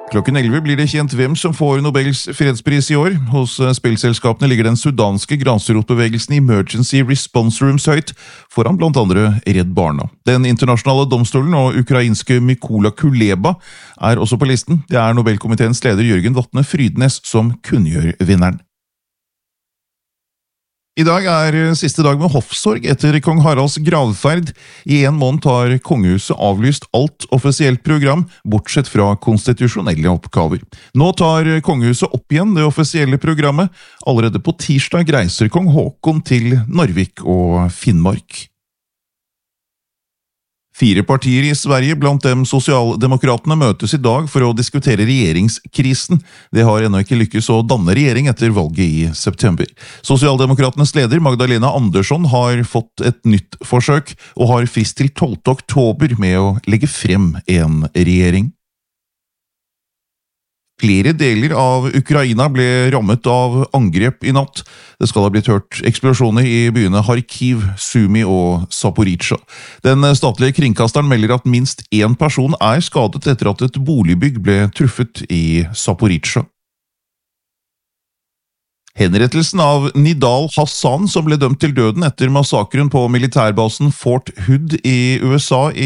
Klokken 11 blir det kjent hvem som får Nobels fredspris i år. Hos spillselskapene ligger den sudanske grasrotbevegelsen Emergency Response Rooms høyt, foran blant andre Redd Barna. Den internasjonale domstolen og ukrainske Mykola Kuleba er også på listen. Det er Nobelkomiteens leder Jørgen Vatne Frydnes som kunngjør vinneren. I dag er siste dag med hoffsorg etter kong Haralds gravferd. I en måned har kongehuset avlyst alt offisielt program, bortsett fra konstitusjonelle oppgaver. Nå tar kongehuset opp igjen det offisielle programmet. Allerede på tirsdag reiser kong Håkon til Narvik og Finnmark. 4 partier i Sverige, blant dem Sosialdemokratene, møtes i dag for å diskutere regjeringskrisen. Det har ennå ikke lykkes å danne regjering etter valget i september. Sosialdemokratenes leder Magdalena Andersson har fått et nytt forsøk, og har frist til 12. oktober med å legge frem en regjering. Flere deler av Ukraina ble rammet av angrep i natt. Det skal ha blitt hørt eksplosjoner i byene Kharkiv, Sumy og Zaporizjzja. Den statlige kringkasteren melder at minst 1 person er skadet etter at et boligbygg ble truffet i Zaporizjzja. Henrettelsen av Nidal Hassan, som ble dømt til døden etter massakren på militærbasen Fort Hood i USA